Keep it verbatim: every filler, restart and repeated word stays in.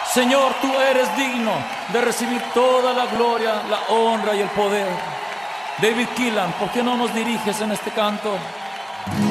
Señor, tú eres digno de recibir toda la gloria, la honra y el poder. David Keelan, ¿por qué no nos diriges en este canto?